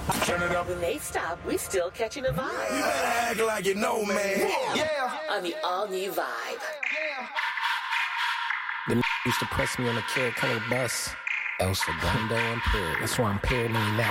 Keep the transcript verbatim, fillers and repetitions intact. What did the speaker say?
Turn it up. When they stop, we still catching a vibe. You better act like you know, man. Yeah. On the all-new Vibe. The used to press me on the Carrot Color bus. Elsa Gundo impaired. That's why I'm paranoid now.